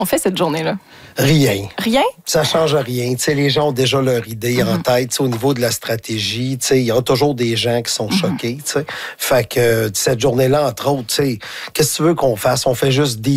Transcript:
on fait cette journée-là? Rien. Rien? Ça change rien. Tu sais, les gens ont déjà leur idée en tête. Tu sais, au niveau de la stratégie, tu sais, il y aura toujours des gens qui sont choqués. Tu sais. Fait que cette journée-là, entre autres, tu sais, qu'est-ce que tu veux qu'on fasse? On fait juste dire